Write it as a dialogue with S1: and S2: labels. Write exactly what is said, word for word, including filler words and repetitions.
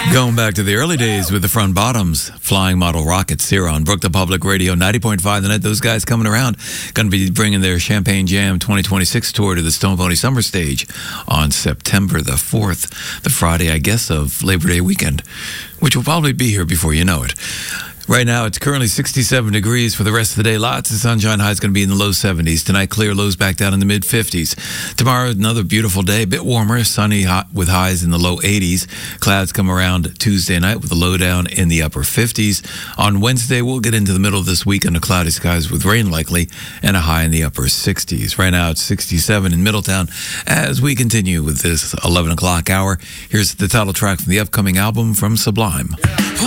S1: Going back to the early days with the Front Bottoms, Flying Model Rockets here on Brookton Public Radio, ninety point five the net. Those guys coming around, going to be bringing their Champagne Jam twenty twenty-six tour to the Stone Pony Summer Stage on September the fourth, the Friday, I guess, of Labor Day weekend, which will probably be here before you know it. Right now, it's currently sixty-seven degrees for the rest of the day. Lots of sunshine. High's going to be in the low seventies. Tonight, clear. Lows back down in the mid-fifties. Tomorrow, another beautiful day. A bit warmer, sunny, hot with highs in the low eighties. Clouds come around Tuesday night with a low down in the upper fifties. On Wednesday, we'll get into the middle of this week under cloudy skies with rain likely and a high in the upper sixties. Right now, it's sixty-seven in Middletown. As we continue with this eleven o'clock hour, here's the title track from the upcoming album from Sublime.